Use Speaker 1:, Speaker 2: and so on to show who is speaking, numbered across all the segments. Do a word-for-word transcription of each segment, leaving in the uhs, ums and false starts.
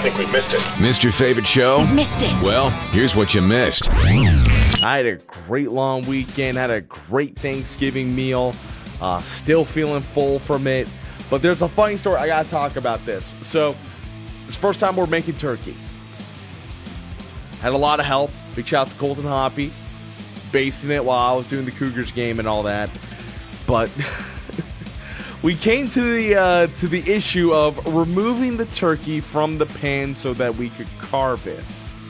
Speaker 1: think we missed it.
Speaker 2: Missed your favorite show?
Speaker 3: You missed it.
Speaker 2: Well, here's what you missed.
Speaker 4: I had a great long weekend, had a great Thanksgiving meal, uh, still feeling full from it. But there's a funny story. I got to talk about this. So, it's the first time we're making turkey. Had a lot of help. Big shout out to Colton Hoppy, basting it while I was doing the Cougars game and all that. But we came to the uh, to the issue of removing the turkey from the pan so that we could carve it.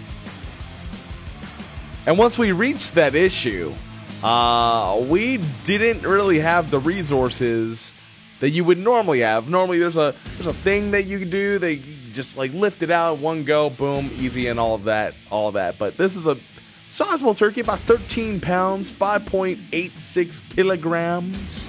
Speaker 4: And once we reached that issue, uh, we didn't really have the resources that you would normally have. Normally, there's a there's a thing that you can do. They just like lift it out, one go, boom, easy, and all of that, all of that. But this is a sizable turkey, about thirteen pounds, five point eight six kilograms.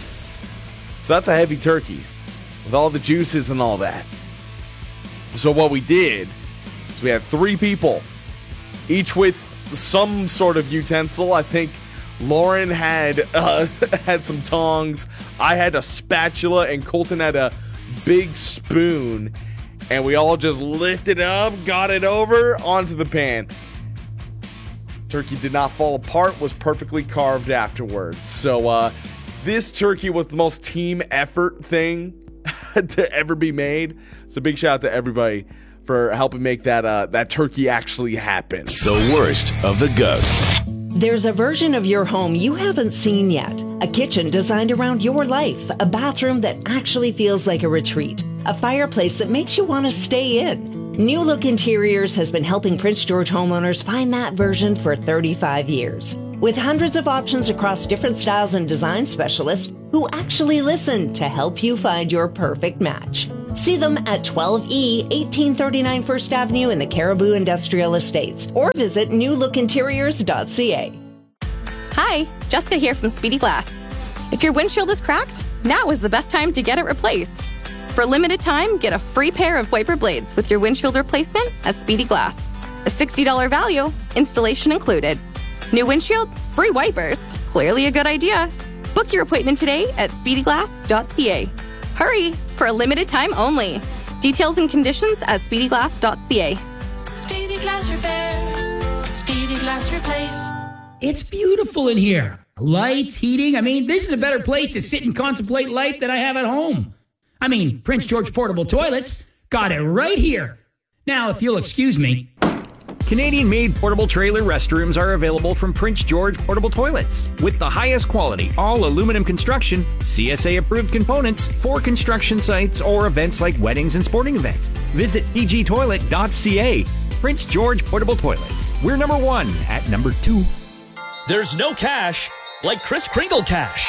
Speaker 4: So that's a heavy turkey with all the juices and all that. So what we did is we had three people, each with some sort of utensil. I think Lauren had uh, had some tongs. I had a spatula, and Colton had a big spoon. And we all just lifted up, got it over onto the pan. Turkey did not fall apart, was perfectly carved afterwards. So uh, this turkey was the most team effort thing to ever be made. So big shout out to everybody for helping make that uh, that turkey actually happen.
Speaker 2: The worst of the ghosts.
Speaker 3: There's a version of your home you haven't seen yet. A kitchen designed around your life. A bathroom that actually feels like a retreat. A fireplace that makes you want to stay in. New Look Interiors has been helping Prince George homeowners find that version for thirty-five years. With hundreds of options across different styles and design specialists who actually listen to help you find your perfect match. See them at twelve E, eighteen thirty-nine First Avenue in the Caribou Industrial Estates, or visit new look interiors dot c a.
Speaker 5: Hi, Jessica here from Speedy Glass. If your windshield is cracked, now is the best time to get it replaced. For a limited time, get a free pair of wiper blades with your windshield replacement at Speedy Glass. A sixty dollars value, installation included. New windshield, free wipers. Clearly a good idea. Book your appointment today at speedy glass dot c a. Hurry, for a limited time only. Details and conditions at speedy glass dot c a.
Speaker 6: Speedy Glass Repair. Speedy Glass Replace.
Speaker 7: It's beautiful in here. Lights, heating. I mean, this is a better place to sit and contemplate life than I have at home. I mean, Prince George Portable Toilets. Got it right here. Now, if you'll excuse me.
Speaker 8: Canadian-made portable trailer restrooms are available from Prince George Portable Toilets. With the highest quality, all aluminum construction, C S A-approved components for construction sites or events like weddings and sporting events. Visit p g toilet dot c a. Prince George Portable Toilets. We're number one at number two.
Speaker 9: There's no cash like Kris Kringle Cash.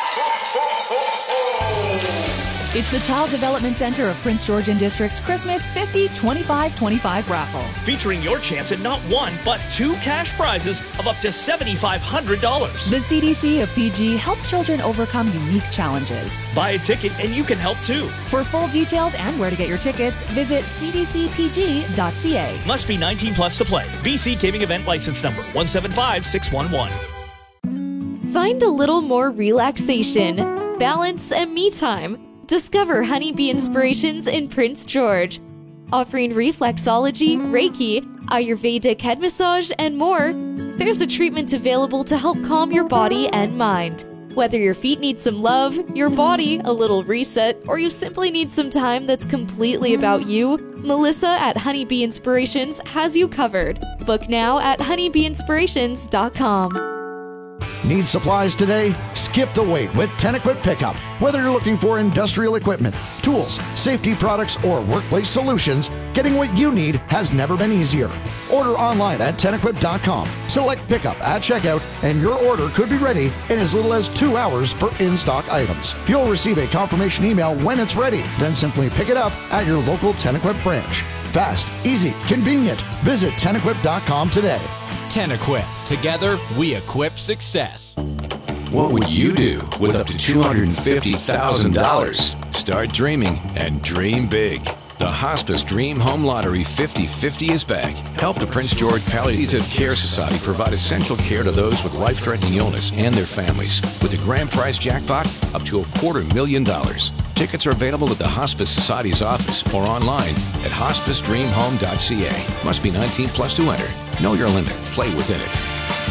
Speaker 10: It's the Child Development Center of Prince George and District's Christmas fifty twenty-five twenty-five raffle.
Speaker 9: Featuring your chance at not one, but two cash prizes of up to seven thousand five hundred dollars.
Speaker 10: The C D C of P G helps children overcome unique challenges.
Speaker 9: Buy a ticket and you can help too.
Speaker 10: For full details and where to get your tickets, visit c d c p g dot c a.
Speaker 9: Must be nineteen plus to play. B C Gaming Event License Number one seven five six one one.
Speaker 11: Find a little more relaxation, balance, and me time. Discover Honeybee Inspirations in Prince George. Offering reflexology, Reiki, Ayurvedic head massage, and more, there's a treatment available to help calm your body and mind. Whether your feet need some love, your body a little reset, or you simply need some time that's completely about you, Melissa at Honeybee Inspirations has you covered. Book now at honeybee inspirations dot com.
Speaker 12: Need supplies today? Skip the wait with Tenequip Pickup. Whether you're looking for industrial equipment, tools, safety products, or workplace solutions, getting what you need has never been easier. Order online at tenequip dot com. Select Pickup at checkout, and your order could be ready in as little as two hours for in-stock items. You'll receive a confirmation email when it's ready. Then simply pick it up at your local Tenequip branch. Fast, easy, convenient. Visit tenequip dot com today.
Speaker 13: Tenequip. Together, we equip success.
Speaker 2: What would you do with up to two hundred fifty thousand dollars? Start dreaming and dream big. The Hospice Dream Home Lottery fifty fifty is back. Help the Prince George Palliative Care Society provide essential care to those with life-threatening illness and their families. With a grand prize jackpot up to a quarter million dollars. Tickets are available at the Hospice Society's office or online at hospice dream home dot c a. Must be nineteen plus to enter. Know your limit. Play within it.